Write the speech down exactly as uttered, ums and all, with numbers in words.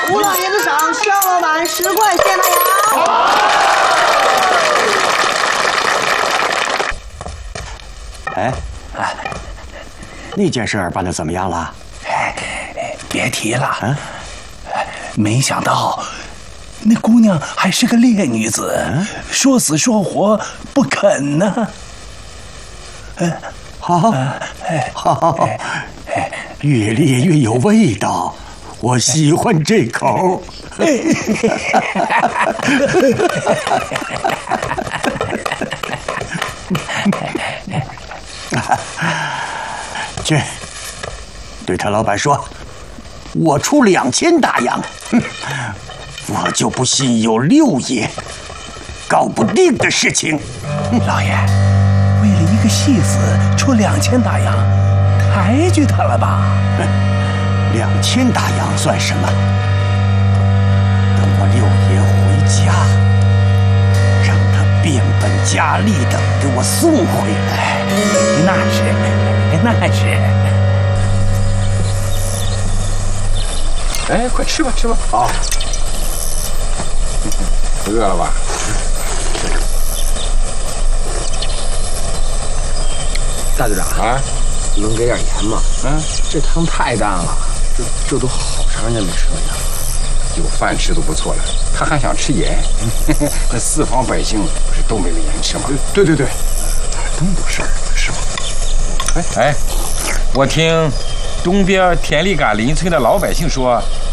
五两银子赏，向老板十块现大洋。 哎，啊，那件事办得怎么样了？ 哎，别提了，啊，没想到那姑娘还是个烈女子，嗯、说死说活不肯呢。 哎，好，哎，好，哎，越烈越有味道，我喜欢这口。去，对他老板说，我出两千大洋，我就不信有六爷搞不定的事情。 老爷，为了一个戏子出两千大洋，抬举他了吧？ 两千大洋算什么？等我六爷回家，让他变本加厉的给我送回来。 那是，那是。 哎，快吃吧，吃吧。好。饿了吧？ 大队长啊，能给点盐吗？嗯，这汤太淡了，这这都好长时间没吃了呀。 有饭吃都不错了，他还想吃盐。那四方百姓不是都没有盐吃吗？ 对对对，这么多事儿，是吧？ 哎哎，我听东边田里嘎邻村的老百姓说，